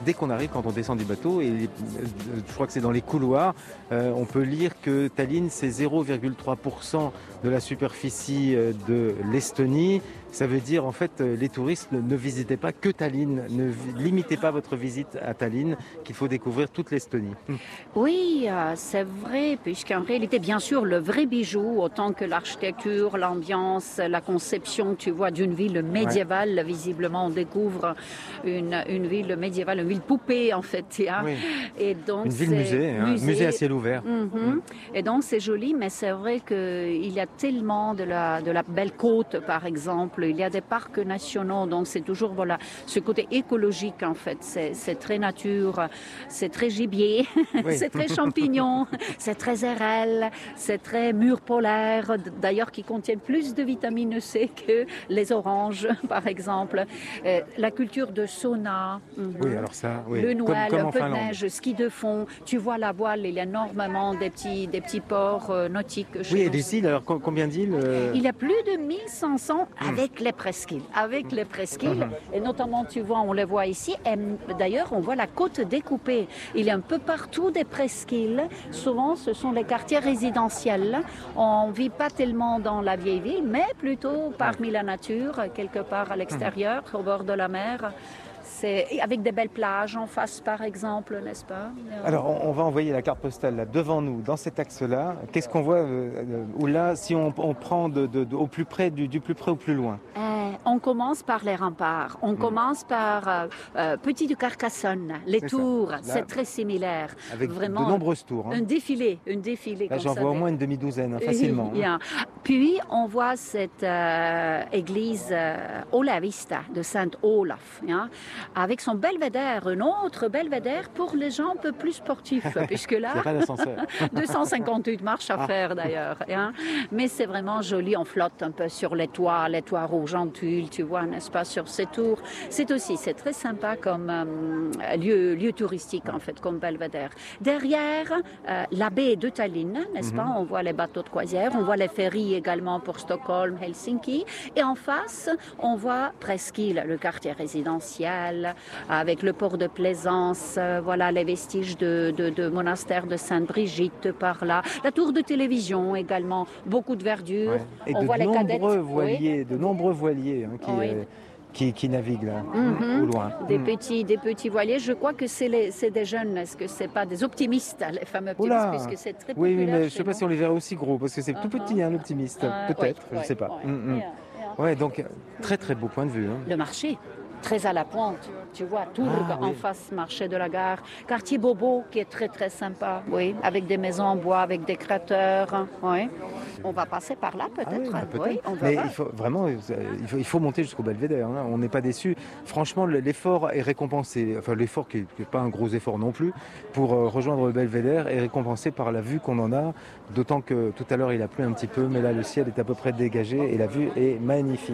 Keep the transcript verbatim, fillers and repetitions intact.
dès qu'on arrive, quand on descend du bateau, et euh, je crois que c'est dans les couloirs, euh, on peut lire que Tallinn, c'est zéro virgule trois pour cent de la superficie euh, de l'Estonie. Ça veut dire, en fait, euh, les touristes ne, ne visitez pas que Tallinn, ne vi- limitez pas votre visite à Tallinn, qu'il faut découvrir toute l'Estonie. Oui, euh, c'est vrai, puisqu'en réalité, bien sûr, le vrai bijou, autant que l'architecture, l'ambiance, la conception, tu vois, d'une ville médiévale, visiblement, on découvre une, une ville médiévale, une ville poupée, en fait. Hein. Oui. Et donc, Une ville c'est musée, hein, musée à ciel ouvert. Mhm. Et donc, c'est joli, mais c'est vrai qu'il y a tellement de la, de la belle côte, par exemple. Il y a des parcs nationaux, donc c'est toujours, voilà, ce côté écologique, en fait. C'est, c'est très nature, c'est très gibier, Oui. c'est très champignon, c'est très R L, c'est très murs polaires, d'ailleurs, qui contiennent plus de vitamine C que les oranges, par exemple. Euh, la culture de sauna. Mhm. Oui, alors ça, oui. Le Comme- Noël, comme un en peu de Finlande. neige, ski de fond. Tu vois la voile, il y a énormément des petits, des petits ports euh, nautiques chez Oui, et nous. des îles, alors co- combien d'îles euh, Il y a plus de mille cinq cents avec les presqu'îles. Avec les presqu'îles, et notamment, tu vois, on les voit ici. Et d'ailleurs, on voit la côte découpée. Il y a un peu partout des presqu'îles. Souvent, ce sont les quartiers résidentiels. On ne vit pas tellement dans la vieille ville, mais plutôt parmi la nature, quelque part à l'extérieur, au bord de la mer. C'est avec des belles plages en face, par exemple, n'est-ce pas? Alors, on, on va envoyer la carte postale là, devant nous, dans cet axe-là. Qu'est-ce qu'on voit euh, euh, Ou là, si on, on prend de, de- de- au plus près, du, du plus près au plus loin. Euh, on commence par les remparts, on commence par euh, euh, Petit du Carcassonne, les C'est ça. tours, Là, c'est très similaire. Avec Vraiment, de nombreuses tours. un Hein. défilé, un défilé Là, comme j'en ça. vois au des- moins une demi-douzaine, hein, facilement. hein. Bien. Puis on voit cette euh, église euh, Olavista de Saint-Olaf, hein, avec son belvédère, un autre belvédère pour les gens un peu plus sportifs, puisque Il n'y là, a pas d'ascenseur. deux cent cinquante-huit marches à Ah. faire d'ailleurs. Hein. Mais c'est vraiment joli, on flotte un peu sur les toits, les toits rouges en tulle, tu vois, n'est-ce pas, sur ces tours. C'est aussi, c'est très sympa comme euh, lieu, lieu touristique en fait, comme belvédère. Derrière, euh, la baie de Tallinn, n'est-ce pas, on voit les bateaux de croisière, on voit les ferries également pour Stockholm, Helsinki. Et en face, on voit Presqu'île, le quartier résidentiel, avec le port de Plaisance, euh, voilà les vestiges de, de, de monastère de Sainte-Brigitte par là. La tour de télévision également, beaucoup de verdure. Ouais. Et On de voit les cadettes. nombreux Oui. voiliers, de nombreux voiliers hein, qui, Oui. euh, qui, qui naviguent là, Mhm. au loin. Des Mm. petits, des petits voiliers. Je crois que c'est, les, c'est des jeunes. Est-ce que c'est pas des optimistes, les fameux optimistes, Oula. puisque c'est très Oui, populaire oui, mais je ne chez sais pas nous. si on les verrait aussi gros, parce que c'est tout Uh-huh. petit, hein, l'optimiste. Euh, Peut-être, oui, je ne oui, sais pas. oui. Mm, mm. Yeah, yeah. Ouais, donc très très beau point de vue. hein. Le marché, très à la pointe, tu vois, Tourgue Ah, en oui. face, marché de la gare. Quartier Bobo, qui est très très sympa, oui, avec des maisons en bois, avec des cratères, oui. On va passer par là Ah oui, peut-être, bah, peut-être. oui, on Mais verra. il faut vraiment, euh, il faut, il faut monter jusqu'au Belvédère. hein. On n'est pas déçu. Franchement, le- l'effort est récompensé. Enfin, l'effort qui n'est pas un gros effort non plus pour euh, rejoindre le Belvédère est récompensé par la vue qu'on en a. D'autant que tout à l'heure il a plu un petit peu, mais là le ciel est à peu près dégagé et la vue est magnifique.